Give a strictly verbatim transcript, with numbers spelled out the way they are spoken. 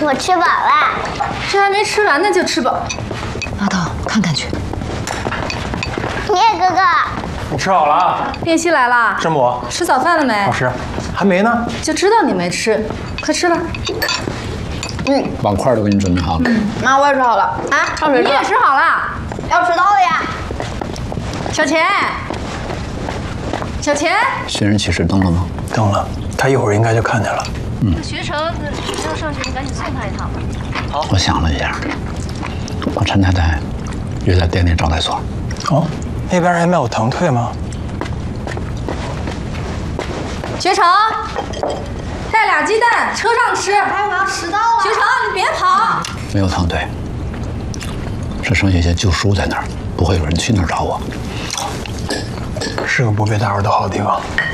我吃饱了。 这还没吃完呢就吃饱。 阿道，看看去。 你也哥哥， 你吃好了啊？ 练习来了。 师母， 吃早饭了没？ 老师，还没呢。 就知道你没吃，快吃吧。 嗯，碗筷都给你准备好了。 妈，我也吃好了。啊，上水。你也吃好了？要迟到了呀。小钱，小钱， 新人启事登了吗？ 登了，他一会儿应该就看见了。 嗯。 学成没有上学，你赶紧送他一趟吧。 好。我想了一下，把陈太太约在店内招待所。 哦，那边还没有腾退吗？ 学成，带俩鸡蛋，车上吃。哎，我要迟到了。学成，你别跑。 没有腾退，只剩下一些旧书在那儿，不会有人去那儿找我。 是个不被打扰的好地方。